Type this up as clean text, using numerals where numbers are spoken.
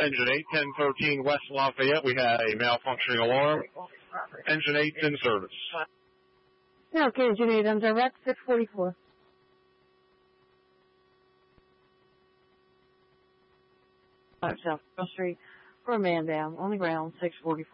Engine 8, 1013 West Lafayette. We had a malfunctioning alarm. Engine 8's in service. Yeah, okay, Engine 8, I'm direct 644. South Street for a man down on the ground, 644.